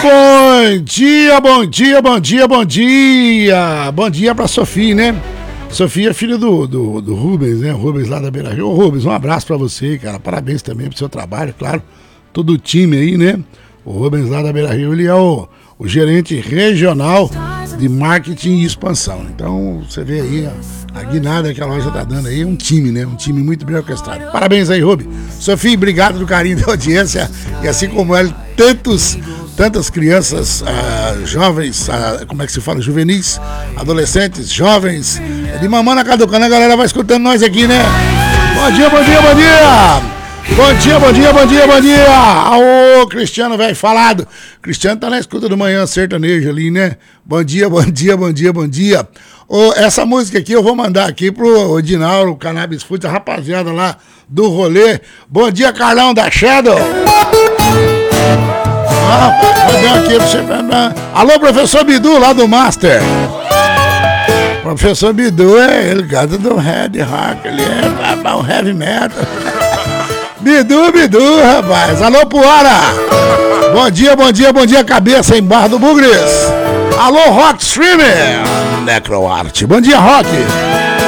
Bom dia, bom dia, bom dia, bom dia. Bom dia pra Sofia, né? Sofia é filha do Rubens, né? O Rubens lá da Beira Rio. Ô Rubens, um abraço pra você, cara. Parabéns também pro seu trabalho, claro. Todo o time aí, né? O Rubens lá da Beira Rio, ele é o gerente regional de marketing e expansão. Então, você vê aí a guinada que a loja tá dando aí, um time, né? Um time muito bem orquestrado. Parabéns aí, Rubens. Sofia, obrigado do carinho da audiência. E assim como ela, tantas crianças, jovens, como é que se fala? Juvenis, adolescentes, jovens, de mamãe na caducana, a galera vai escutando nós aqui, né? Bom dia, bom dia, bom dia! Bom dia, bom dia, bom dia, bom dia! Aô, Cristiano, velho, falado. Cristiano tá na escuta do Manhã Sertanejo ali, né? Bom dia, bom dia, bom dia, bom dia. Essa música aqui eu vou mandar aqui pro Odinaldo, o Cannabis Food, a rapaziada lá do rolê. Bom dia, Carlão da Shadow. Aqui pra você. Alô, professor Bidu, lá do Master. Professor Bidu ele gosta do Red Rock, ele é um heavy metal. Bidu, rapaz. Alô, Puara. Bom dia, bom dia, bom dia, cabeça em Barra do Bugres. Alô, Rock Streamer. Necroarte. Bom dia, Rock.